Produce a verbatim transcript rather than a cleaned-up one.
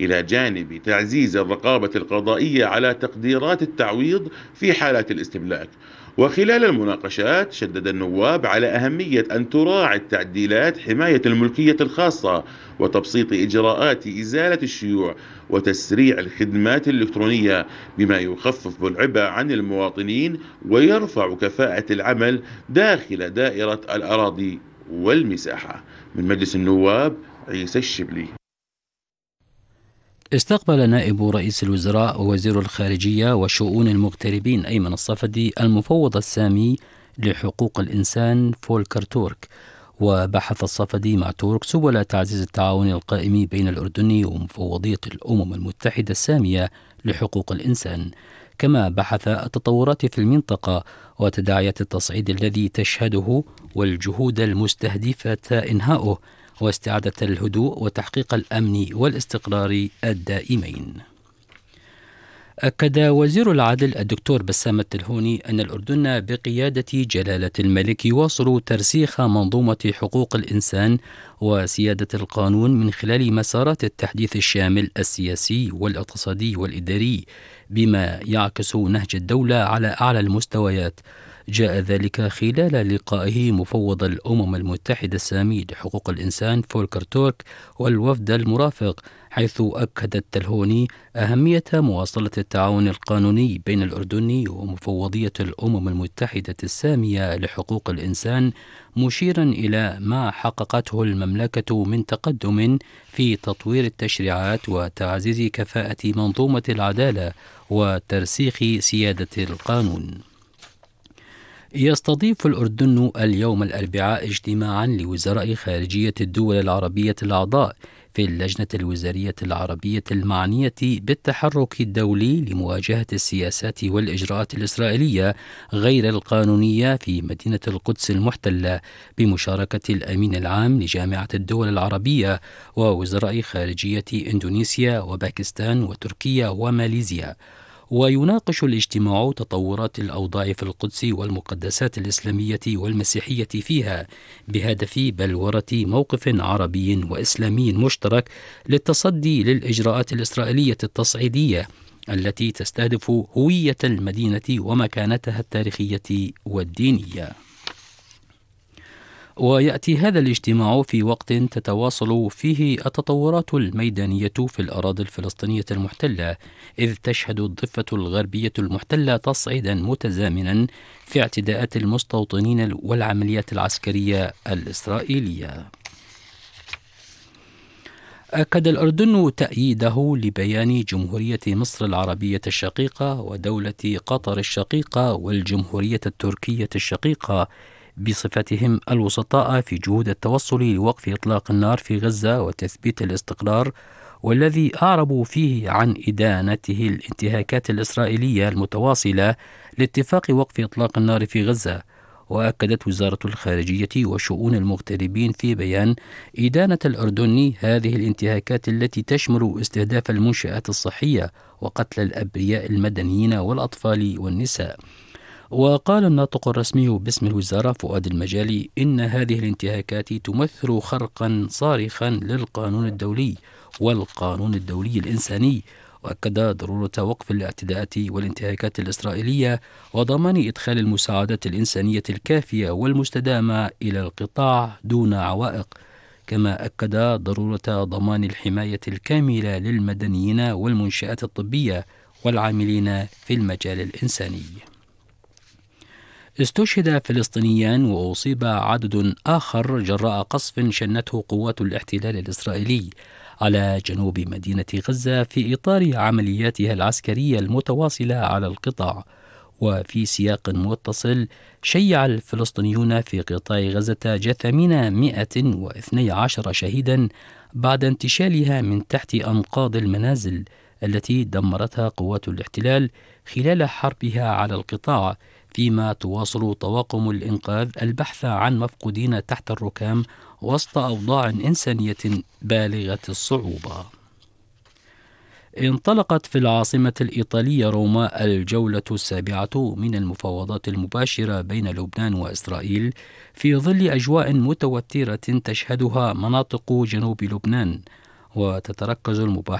إلى جانب تعزيز الرقابة القضائية على تقديرات التعويض في حالات الاستملاك. وخلال المناقشات شدد النواب على أهمية أن تراعي التعديلات حماية الملكية الخاصة وتبسيط إجراءات إزالة الشيوع وتسريع الخدمات الإلكترونية، بما يخفف العبء عن المواطنين ويرفع كفاءة العمل داخل دائرة الأراضي والمساحة. من مجلس النواب عيسى الشبلي. استقبل نائب رئيس الوزراء ووزير الخارجية وشؤون المغتربين أيمن الصفدي المفوض السامي لحقوق الإنسان فولكر تورك. وبحث الصفدي مع تورك سبل تعزيز التعاون القائم بين الأردن ومفوضية الأمم المتحدة السامية لحقوق الإنسان، كما بحث التطورات في المنطقة وتداعيات التصعيد الذي تشهده والجهود المستهدفة إنهاؤه واستعادة الهدوء وتحقيق الأمن والاستقرار الدائمين. أكد وزير العدل الدكتور بسام التلهوني أن الأردن بقيادة جلالة الملك يواصل ترسيخ منظومة حقوق الإنسان وسيادة القانون من خلال مسارات التحديث الشامل السياسي والاقتصادي والإداري، بما يعكس نهج الدولة على أعلى المستويات. جاء ذلك خلال لقائه مفوض الأمم المتحدة السامي لحقوق الإنسان فولكر تورك والوفد المرافق، حيث أكد التلهوني أهمية مواصلة التعاون القانوني بين الأردن ومفوضية الأمم المتحدة السامية لحقوق الإنسان، مشيرا إلى ما حققته المملكة من تقدم في تطوير التشريعات وتعزيز كفاءة منظومة العدالة وترسيخ سيادة القانون. يستضيف الأردن اليوم الأربعاء اجتماعا لوزراء خارجية الدول العربية الأعضاء في اللجنة الوزارية العربية المعنية بالتحرك الدولي لمواجهة السياسات والإجراءات الإسرائيلية غير القانونية في مدينة القدس المحتلة، بمشاركة الأمين العام لجامعة الدول العربية ووزراء خارجية إندونيسيا وباكستان وتركيا وماليزيا. ويناقش الاجتماع تطورات الأوضاع في القدس والمقدسات الإسلامية والمسيحية فيها، بهدف بلورة موقف عربي وإسلامي مشترك للتصدي للإجراءات الإسرائيلية التصعيدية التي تستهدف هوية المدينة ومكانتها التاريخية والدينية. ويأتي هذا الاجتماع في وقت تتواصل فيه التطورات الميدانية في الأراضي الفلسطينية المحتلة، إذ تشهد الضفة الغربية المحتلة تصعيدا متزامنا في اعتداءات المستوطنين والعمليات العسكرية الإسرائيلية. أكد الأردن تأييده لبيان جمهورية مصر العربية الشقيقة ودولة قطر الشقيقة والجمهورية التركية الشقيقة بصفتهم الوسطاء في جهود التوصل لوقف إطلاق النار في غزة وتثبيت الاستقرار، والذي أعربوا فيه عن إدانته الانتهاكات الإسرائيلية المتواصلة لاتفاق وقف إطلاق النار في غزة. وأكدت وزارة الخارجية وشؤون المغتربين في بيان إدانة الأردن هذه الانتهاكات التي تشمل استهداف المنشآت الصحية وقتل الأبرياء المدنيين والأطفال والنساء. وقال الناطق الرسمي باسم الوزارة فؤاد المجالي إن هذه الانتهاكات تمثل خرقا صارخا للقانون الدولي والقانون الدولي الإنساني، وأكد ضرورة وقف الاعتداءات والانتهاكات الإسرائيلية وضمان إدخال المساعدات الإنسانية الكافية والمستدامة إلى القطاع دون عوائق، كما أكد ضرورة ضمان الحماية الكاملة للمدنيين والمنشآت الطبية والعاملين في المجال الإنساني. استشهد فلسطينيان وأصيب عدد آخر جراء قصف شنته قوات الاحتلال الإسرائيلي على جنوب مدينة غزة في إطار عملياتها العسكرية المتواصلة على القطاع. وفي سياق متصل، شيع الفلسطينيون في قطاع غزة جثامين مئة واثني عشر شهيدا بعد انتشالها من تحت أنقاض المنازل التي دمرتها قوات الاحتلال خلال حربها على القطاع، فيما تواصل طواقم الإنقاذ البحث عن مفقودين تحت الركام وسط أوضاع إنسانية بالغة الصعوبة. انطلقت في العاصمة الإيطالية روما الجولة السابعة من المفاوضات المباشرة بين لبنان وإسرائيل في ظل أجواء متوترة تشهدها مناطق جنوب لبنان، وتتركز المباحثات